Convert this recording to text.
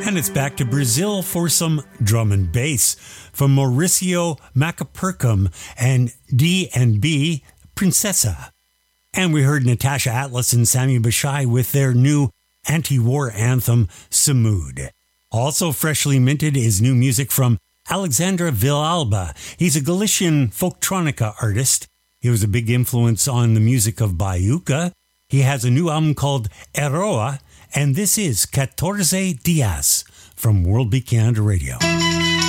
And it's back to Brazil for some drum and bass from Mauricio Macapurcum and D&B Princesa. And we heard Natasha Atlas and Sami Bashai with their new anti-war anthem, Samud. Also freshly minted is new music from Alexandre Villalba. He's a Galician folktronica artist. He was a big influence on the music of Baiuca. He has a new album called Eroa, and this is 14 Dias from World Beat Canada Radio.